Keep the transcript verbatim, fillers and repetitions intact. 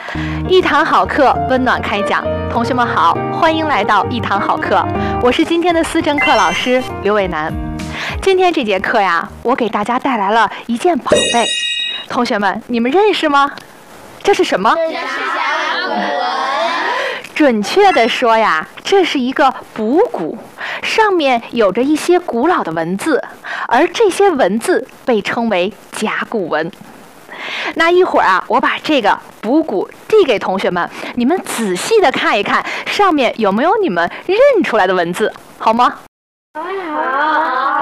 一堂好课，温暖开讲。同学们好，欢迎来到一堂好课，我是今天的思政课老师刘伟楠。今天这节课呀，我给大家带来了一件宝贝，同学们，你们认识吗？这是什么？ 这是甲骨文。 准确的说呀，这是一个卜骨，上面有着一些古老的文字，而这些文字被称为甲骨文。那一会儿啊，我把这个卜骨递给同学们，你们仔细的看一看，上面有没有你们认出来的文字，好吗？ 好。